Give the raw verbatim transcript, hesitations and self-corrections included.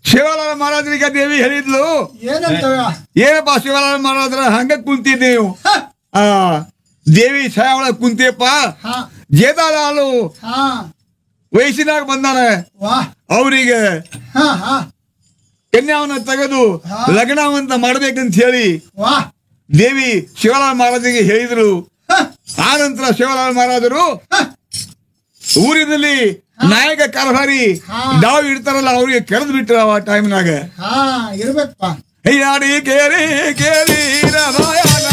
ಶಿವಲಾಲ್ ಮಹಾರಾಜರಿಗೆ ದೇವಿ ಹೇಳಿದ್ಲು, ಏನಪ್ಪಾ ಶಿವಲಾಲ್ ಮಹಾರಾಜರ ಹಂಗ ಕುಂತಿದ್ ನೀವು? ಆ ದೇವಿ ಛಾಯ ಒಳಗ್ ಕುಂತಿಯಪ್ಪ, ಜೇದಾಲಾಲು ವಯಸ್ಸಿನಾಗ ಬಂದಾನೆ, ಅವರಿಗೆ ಕನ್ಯಾವನ್ನ ತೆಗೆದು ಲಗ್ನವಂತ ಮಾಡ್ಬೇಕಂತ ಹೇಳಿ ದೇವಿ ಶಿವಲಾಲ್ ಮಹಾರಾಜರಿಗೆ ಹೇಳಿದ್ರು. ಆ ನಂತರ ಶಿವಲಾಲ್ ಮಹಾರಾಜರು ಊರಿನಲ್ಲಿ ನಾಯಕ ಕಾರ್ಭಾರಿ ಡಾವ್ ಇಡ್ತಾರಲ್ಲ, ಅವ್ರಿಗೆ ಕರೆದು ಬಿಟ್ರ ಆ ಟೈಮ್ನಾಗ. ಇರ್ಬೇಕಪ್ಪ. ಕೇಳಿ ಕೇಳಿ ರಾಮಾಯಣ